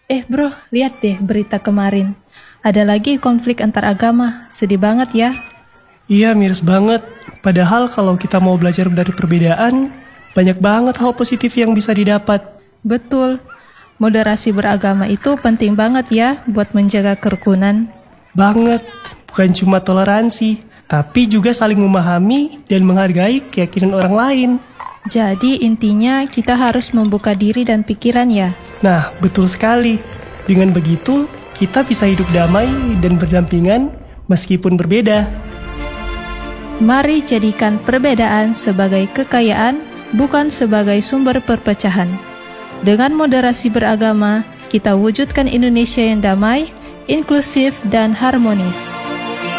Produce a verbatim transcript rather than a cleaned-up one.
Eh bro, lihat deh berita kemarin. Ada lagi konflik antar agama, sedih banget ya. Iya, miris banget. Padahal kalau kita mau belajar dari perbedaan, banyak banget hal positif yang bisa didapat. Betul, moderasi beragama itu penting banget ya buat menjaga kerukunan. Banget, bukan cuma toleransi, tapi juga saling memahami dan menghargai keyakinan orang lain. Jadi intinya kita harus membuka diri dan pikiran ya. Nah, betul sekali. Dengan begitu, kita bisa hidup damai dan berdampingan meskipun berbeda. Mari jadikan perbedaan sebagai kekayaan, bukan sebagai sumber perpecahan. Dengan moderasi beragama, kita wujudkan Indonesia yang damai, inklusif, dan harmonis.